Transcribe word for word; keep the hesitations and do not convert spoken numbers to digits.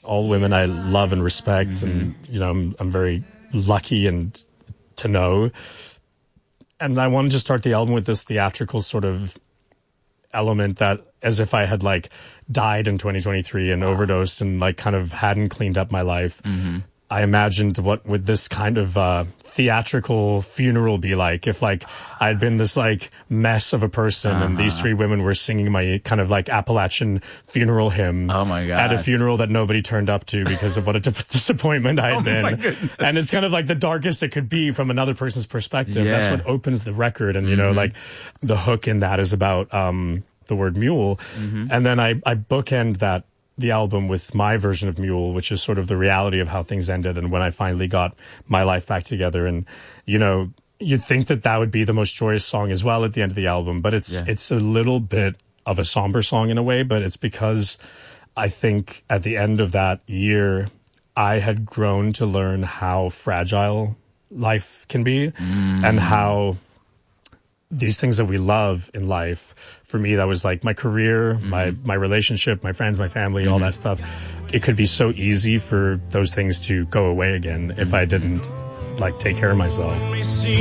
all women I love and respect, mm-hmm. and you know, I'm, I'm very lucky and to know. And I wanted to start the album with this theatrical sort of element, that as if I had like died in twenty twenty-three and wow. overdosed and like kind of hadn't cleaned up my life. Mm-hmm. I imagined what would this kind of uh theatrical funeral be like if like I'd been this like mess of a person, uh-huh. and these three women were singing my kind of like Appalachian funeral hymn. Oh my God. At a funeral that nobody turned up to because of what a d- disappointment I had oh been. My goodness. And it's kind of like the darkest it could be from another person's perspective. Yeah. That's what opens the record. And, you mm-hmm. know, like the hook in that is about um the word mule. Mm-hmm. And then I, I bookend that the album with my version of Mule, which is sort of the reality of how things ended and when I finally got my life back together. And, you know, you'd think that that would be the most joyous song as well at the end of the album, but it's, yeah. it's a little bit of a somber song in a way, but it's because I think at the end of that year, I had grown to learn how fragile life can be mm. and how these things that we love in life, for me, that was like my career, mm-hmm. my, my relationship, my friends, my family, mm-hmm. all that stuff. It could be so easy for those things to go away again if I didn't like take care of myself.